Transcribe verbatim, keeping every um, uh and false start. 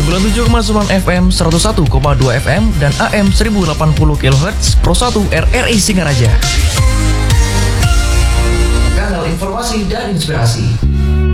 sembilan puluh tujuh koma sembilan F M, seratus satu koma dua F M, dan A M seribu delapan puluh kilohertz Pro satu R R I Singaraja. Kanal informasi dan inspirasi.